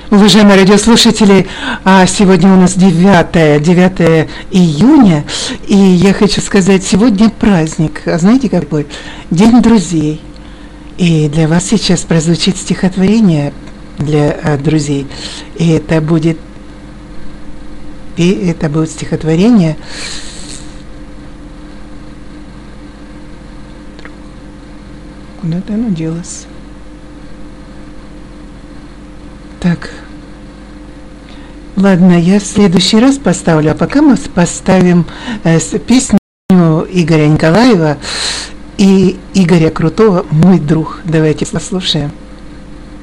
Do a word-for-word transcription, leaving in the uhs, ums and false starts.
Уважаемые радиослушатели, а сегодня у нас девятое, девятое июня, и я хочу сказать, сегодня праздник, а знаете какой? День друзей. И для вас сейчас прозвучит стихотворение для а, друзей. И это будет, и это будет стихотворение куда-то оно делось. Так. Ладно, я в следующий раз поставлю, а пока мы поставим э, песню Игоря Николаева и Игоря Крутого «Мой друг». Давайте послушаем.